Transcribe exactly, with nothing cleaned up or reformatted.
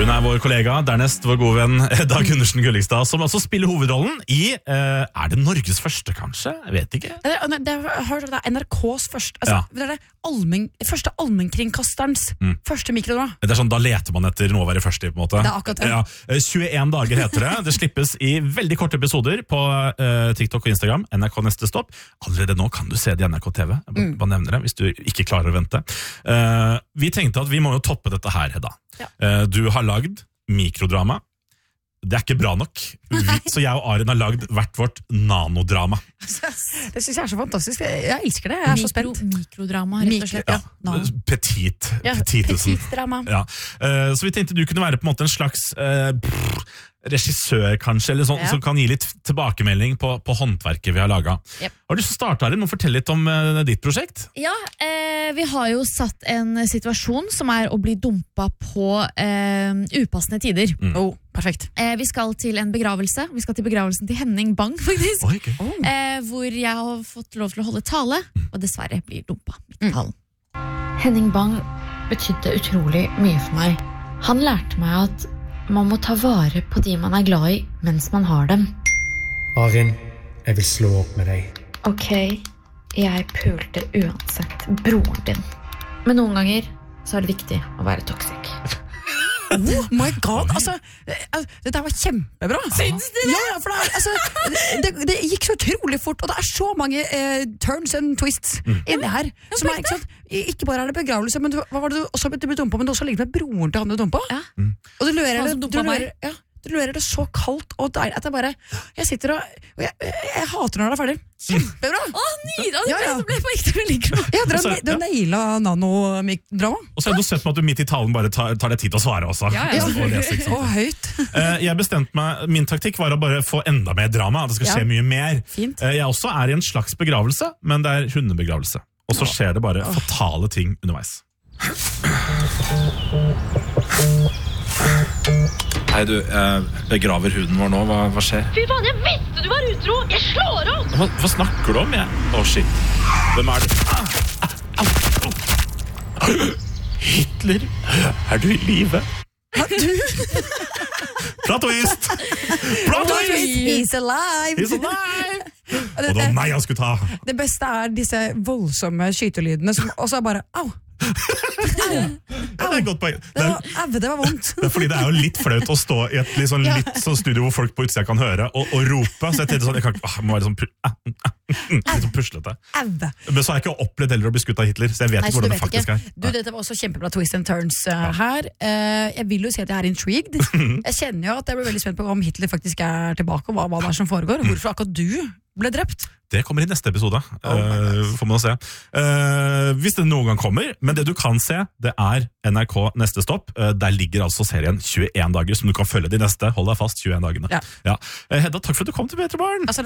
Hun er vår kollega, dernest vår gode venn Dag Gundersen Gullikstad, som også spiller hovedrollen i, uh, er det Norges første kanskje? Jeg vet ikke. Det er, det er, det er N R K's første, altså, Ja. det er det allmenn, første allmennkringkasterens Mm. første mikrodrama. Det er sånn, da leter man etter noe å være først i, på en måte. Det er akkurat det. Ja, tjueen dager heter det. Det slippes i veldig korte episoder på uh, TikTok og Instagram. N R K Neste Stopp. Allerede nå kan du se det i N R K T V. Jeg bare, Mm. bare nevner det, hvis du ikke klarer å vente. Uh, vi tenkte at vi må jo toppe dette her, Hedda. Ja. Uh, du har lagd mikrodrama. Det er ikke bra nok. Vi, så jeg og Arin har lagd hvert vårt nanodrama. Det synes jeg er så fantastisk. Jeg, jeg elsker det. Jeg er så spent. Mikro, mikrodrama, rett og slett. Ja, Nå. petit. Ja, Petitusen. petit drama. Ja. Uh, så vi tenkte du kunne være på en måte en slags uh, pff, regissør, kanskje, eller sånn, Ja. som kan gi litt tilbakemelding på, på håndverket vi har laget. Yep. Har du startet, Arin, og fortelle litt om uh, ditt prosjekt? Ja, eh, vi har jo satt en situasjon som er å bli dumpa på eh, upassende tider. Mm. Oh, perfekt. Eh, vi skal til en begravelse. Vi skal til begravelsen til Henning Bang, faktisk. Oi, okay. Oh. Eh, hvor jeg har fått lov til å holde tale, og dessverre blir dumpa midt i talen. Henning Bang betydde utrolig mye for meg. Han lærte meg at man må ta vare på de man er glad i mens man har dem. Arin, jeg vil slå opp med deg. Ok, jeg pulte uansett broren din. Men noen ganger så er det viktig å være toxic. Oh my god, altså, eh, det der var kjempebra. Syns du det? Ja, ja, for det, er, altså, det, det gikk så utrolig fort, og det er så mange eh, turns and twists inni her. Som er, ikke, sant? Ikke bare er det begravelse, men du, hva var det du også ble dumpa, men du også ligger med broren til han du dumpa. Ja. Og du lører Han det, som du dumpa meg. lører, ja, du lører det så kaldt og deilig at jeg bare, jeg sitter og, og jeg, jeg hater når det er ferdig. Kjempebra! Å, nydelig! Ja, ja. Det ble på ekte veldig glad. Ja, dere Altså, har- du har ja. naila nanodrama. Og så har du sett meg at du midt i talen bare tar, tar deg tid til å svare også. Ja, ja. Og lese, ikke sant? Og høyt. Eh, jeg bestemte meg, min taktikk var å bare få enda mer drama, at det skal Ja. skje mye mer. Fint. Eh, jeg også er i en slags begravelse, men det er hundebegravelse. Og så skjer det bare fatale ting underveis. Hei du, jeg begraver huden vår nå, hva, hva skjer? Fy faen, jeg visste du var utro! Jeg slår opp! Hva, hva snakker du om? Jeg? Å shit, hvem er det? Ah, ah, au, au. Hitler, er du i live? Plot twist! Plot twist! He's alive! He's alive! Og det, det var det, meg han skulle ta. det beste er disse voldsomme skytelydene, som også er bare au. Det er et godt poeng. Det Det er, var, au, det var vondt. det er fordi det er jo litt flaut å stå i et litt sånn, Ja. litt sånn studio hvor folk på utsida kan høre, og, og rope. Så jeg tenkte sånn, jeg kan, ikke- ah, jeg må være sånn, pu- ah, ah, litt sånn puslete. Au. Men så har jeg ikke opplevd heller å bli skutt av Hitler, så jeg vet Nei, ikke så du hvordan det vet faktisk ikke. er. Du, dette var også kjempebra twist and turns uh, her. Uh, jeg vil jo si at jeg er intrigued. Jeg kjenner jo at jeg blir veldig spent på om Hitler faktisk er tilbake, og hva, hva det er som foregår, og hvorfor akkurat du ble drept. Det kommer i neste episode, uh, får man se. Uh, hvis det noen gang kommer, men det du kan se, det er N R K Neste Stopp. Uh, der ligger altså serien tjueen dager, som du kan følge de neste. Hold deg fast, tjueen dagene. Ja. Ja. Uh, Hedda, takk for at du kom til P tre Morgen. Altså,